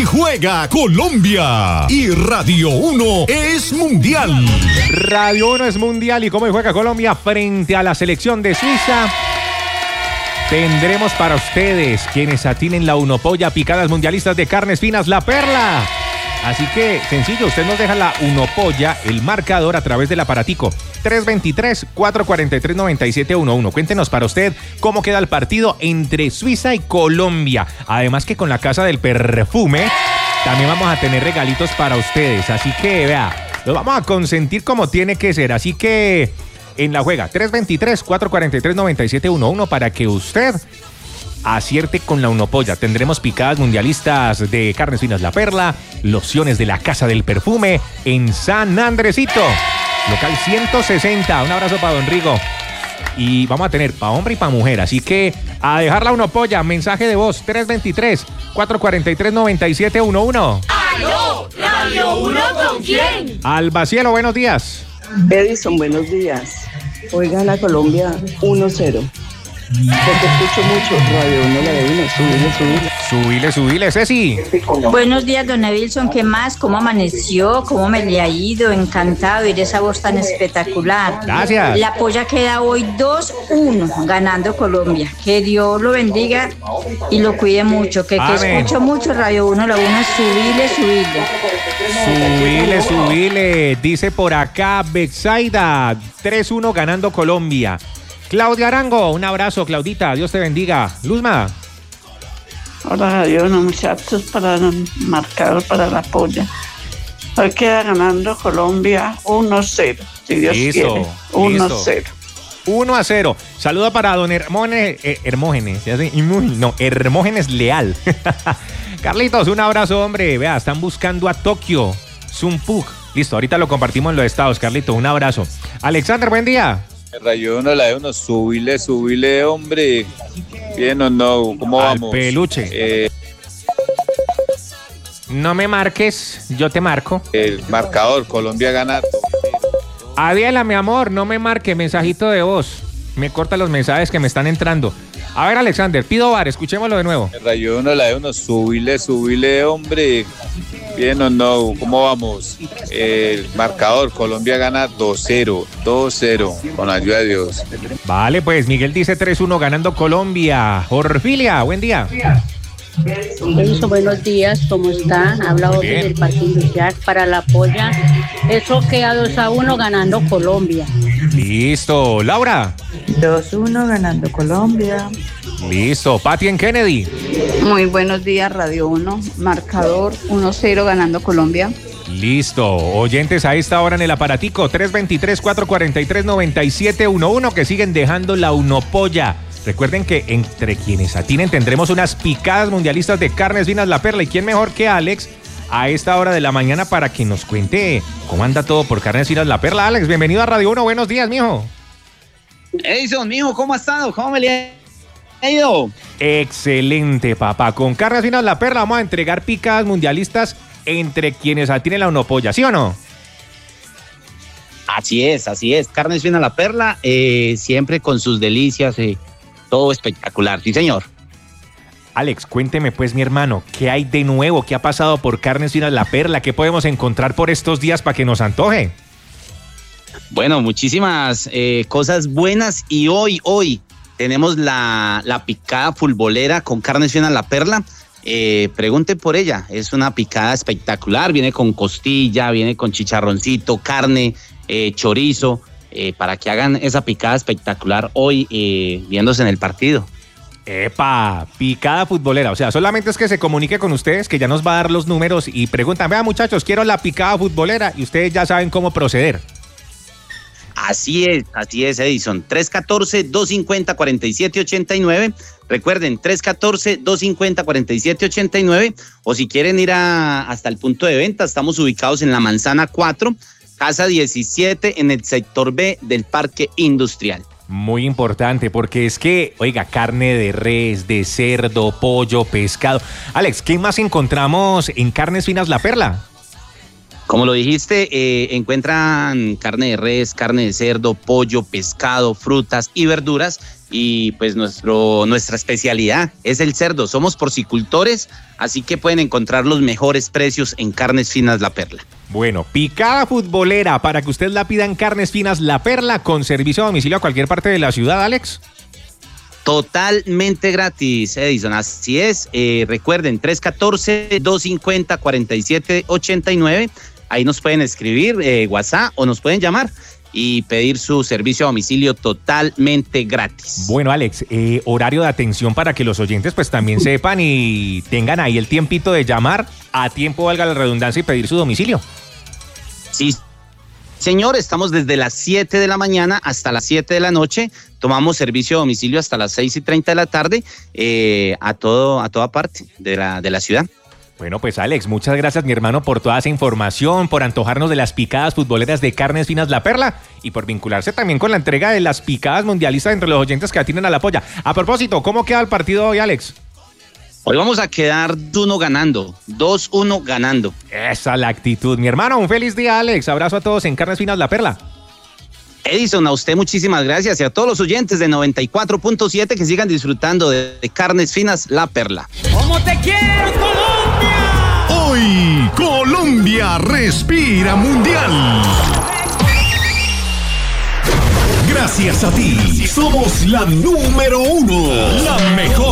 y juega Colombia. Y Radio 1 es mundial. Radio 1 es mundial y cómo juega Colombia frente a la selección de Suiza. Tendremos para ustedes quienes atinen la Unopolla picadas mundialistas de carnes finas La Perla. Así que, sencillo, usted nos deja la Unopolla, el marcador a través del aparatico 323-443-9711. Cuéntenos para usted cómo queda el partido entre Suiza y Colombia. Además que con la Casa del Perfume también vamos a tener regalitos para ustedes. Así que, vea, los vamos a consentir como tiene que ser. Así que, en la juega 323-443-9711 para que usted acierte con la Unopolla. Tendremos picadas mundialistas de carnes finas La Perla, lociones de la Casa del Perfume en San Andresito, local 160. Un abrazo para Don Rigo. Y vamos a tener para hombre y para mujer. Así que a dejar la Unopolla, mensaje de voz 323-443-9711. ¡Aló! ¿Radio 1 con quién? Alba Cielo, buenos días. Edison, buenos días. Hoy gana Colombia 1-0. Porque escucho mucho Radio 1, la de 1, Subile, Ceci. Buenos días, don Edilson, ¿qué más? ¿Cómo amaneció? ¿Cómo me le ha ido? Encantado de esa voz tan espectacular. Gracias. La polla queda hoy 2-1, ganando Colombia. Que Dios lo bendiga y lo cuide mucho. Que escucho mucho Radio 1, la 1 es subile. Dice por acá Betsaida, 3-1 ganando Colombia. Claudia Arango, un abrazo, Claudita, Dios te bendiga. Luzma. Hola, Radio 1, muchachos, para el marcador para la polla. Hoy queda ganando Colombia 1-0, si Dios quiere. 1-0. 1-0. Saludo para don Hermógenes Leal. Carlitos, un abrazo, hombre. Vea, están buscando a Tokio. Zumpug. Listo, ahorita lo compartimos en los estados, Carlito. Un abrazo. Alexander, buen día. Radio 1, la de 1, subile, hombre. Bien o no, ¿cómo vamos? Peluche. No me marques, yo te marco. El marcador, Colombia gana. Adiela, mi amor, no me marque, mensajito de voz. Me corta los mensajes que me están entrando. A ver, Alexander, pido bar, escuchémoslo de nuevo. Radio 1, la de 1, subile, hombre. Bien o no, ¿cómo vamos? El marcador, Colombia gana 2-0, con ayuda de Dios. Vale, pues Miguel dice 3-1 ganando Colombia. Orfilia, buen día. Buenos días, ¿cómo están? Habla Oti del Parque Industrial para la polla. Eso queda 2-1 ganando Colombia. Listo, Laura. 2-1 ganando Colombia. Listo, Pati en Kennedy. Muy buenos días, Radio 1. Marcador 1-0 ganando Colombia. Listo, oyentes a esta hora en el aparatico 323-443-9711 que siguen dejando la Unopolla. Recuerden que entre quienes atinen tendremos unas picadas mundialistas de carnes finas La Perla. ¿Y quién mejor que Alex a esta hora de la mañana para que nos cuente cómo anda todo por carnes finas La Perla? Alex, bienvenido a Radio 1. Buenos días, mijo. Edison, mijo, ¿cómo ha estado? ¿Cómo me le ha ido? Excelente, papá. Con carnes finas La Perla vamos a entregar picadas mundialistas entre quienes atinen la Unopolla, ¿sí o no? Así es. Carnes finas La Perla, siempre con sus delicias, todo espectacular, sí señor. Alex, cuénteme pues, mi hermano, ¿qué hay de nuevo? ¿Qué ha pasado por carnes finas La Perla? ¿Qué podemos encontrar por estos días para que nos antoje? Bueno, muchísimas cosas buenas y hoy tenemos la picada futbolera con carnes finas La Perla. Pregunte por ella, es una picada espectacular, viene con costilla, viene con chicharroncito, carne, chorizo, para que hagan esa picada espectacular hoy viéndose en el partido. ¡Epa! Picada futbolera, o sea, solamente es que se comunique con ustedes, que ya nos va a dar los números y preguntan, vean muchachos, quiero la picada futbolera y ustedes ya saben cómo proceder. Así es, Edison. 314-250-4789. Recuerden, 314-250-4789. O si quieren ir hasta el punto de venta, estamos ubicados en la Manzana 4, Casa 17, en el sector B del Parque Industrial. Muy importante, porque es que, oiga, carne de res, de cerdo, pollo, pescado. Alex, ¿qué más encontramos en Carnes Finas La Perla? Como lo dijiste, encuentran carne de res, carne de cerdo, pollo, pescado, frutas y verduras. Y pues nuestra especialidad es el cerdo. Somos porcicultores, así que pueden encontrar los mejores precios en Carnes Finas La Perla. Bueno, picada futbolera para que usted la pida en Carnes Finas La Perla con servicio a domicilio a cualquier parte de la ciudad, Alex. Totalmente gratis, Edison, así es. Recuerden, 314-250-4789. Ahí nos pueden escribir WhatsApp o nos pueden llamar y pedir su servicio a domicilio totalmente gratis. Bueno, Alex, horario de atención para que los oyentes pues también sepan y tengan ahí el tiempito de llamar a tiempo, valga la redundancia, y pedir su domicilio. Sí, señor, estamos desde las 7 de la mañana hasta las 7 de la noche. Tomamos servicio a domicilio hasta las 6:30 de la tarde a toda parte de la ciudad. Bueno, pues Alex, muchas gracias, mi hermano, por toda esa información, por antojarnos de las picadas futboleras de Carnes Finas La Perla y por vincularse también con la entrega de las picadas mundialistas entre los oyentes que atienden a la polla. A propósito, ¿cómo queda el partido hoy, Alex? Hoy vamos a quedar 2-1 ganando, 2-1 ganando. Esa es la actitud, mi hermano. Un feliz día, Alex. Abrazo a todos en Carnes Finas La Perla. Edison, a usted muchísimas gracias y a todos los oyentes de 94.7 que sigan disfrutando de Carnes Finas La Perla. ¡Cómo te quiero, Colombia! Hoy, Colombia respira mundial. Gracias a ti, somos la número 1, la mejor.